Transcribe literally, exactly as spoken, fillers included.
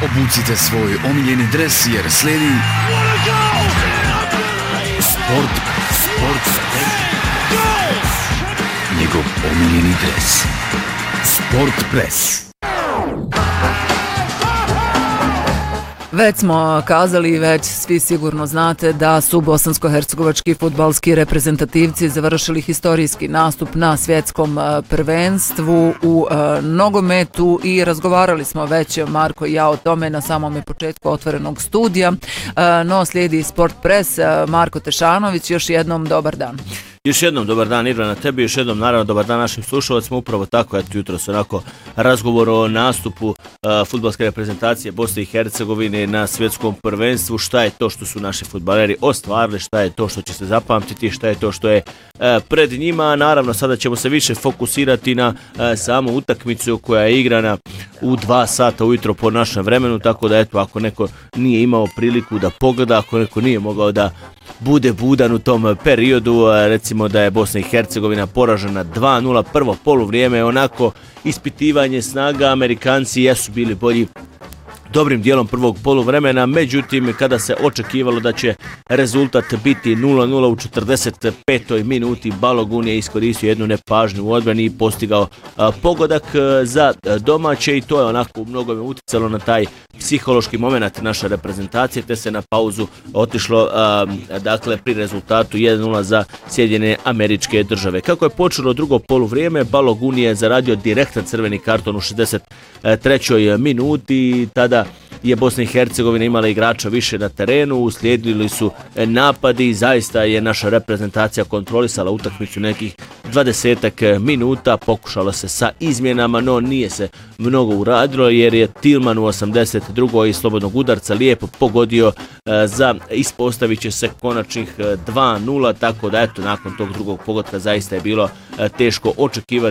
Obucite svoj omiljeni dres jer slijedi Sport, Sport, njegov omiljeni dres. Sport Press. Već smo kazali, već svi sigurno znate da su bosansko-hercegovački fudbalski reprezentativci završili historijski nastup na svjetskom prvenstvu u nogometu i razgovarali smo već, Marko i ja, o tome na samom početku otvorenog studija. No, slijedi Sport Press. Marko Tešanović, još jednom dobar dan. Još jednom dobar dan, Irvana, tebi, još jednom naravno dobar dan našim slušalcima. Upravo tako, eto, jutros onako razgovor o nastupu uh, fudbalske reprezentacije Bosne i Hercegovine na svjetskom prvenstvu. Šta je to što su naši fudbaleri ostvarili, šta je to što će se zapamtiti, šta je to što je uh, pred njima. Naravno, sada ćemo se više fokusirati na uh, samu utakmicu koja je igrana u dva sata ujutro po našem vremenu, tako da eto, ako neko nije imao priliku da pogleda, ako neko nije mogao da bude budan u tom periodu, recimo da je Bosna i Hercegovina poražena dva nula, prvo poluvrijeme, onako ispitivanje snaga, Amerikanci jesu bili bolji dobrim dijelom prvog poluvremena, međutim kada se očekivalo da će rezultat biti nula nula u četrdeset petoj minuti, Balogun je iskoristio jednu nepažnju u odbrani i postigao a, pogodak a, za domaće i to je onako u mnogome uticalo na taj psihološki moment naše reprezentacije, te se na pauzu otišlo a, dakle pri rezultatu jedan nula za Sjedinjene Američke Države. Kako je počelo drugo poluvrijeme, Balogun je zaradio direktan crveni karton u šezdeset trećoj minuti, tada je Bosna i Hercegovina imala igrača više na terenu, uslijedili su napadi i zaista je naša reprezentacija kontrolisala utakmicu nekih dvadesetak minuta, pokušalo se sa izmjenama, no nije se mnogo uradilo jer je Tilman u osamdeset drugoj iz slobodnog udarca lijepo pogodio za ispostavit će se konačnih dva nula, tako da eto nakon tog drugog pogotka zaista je bilo teško očekivati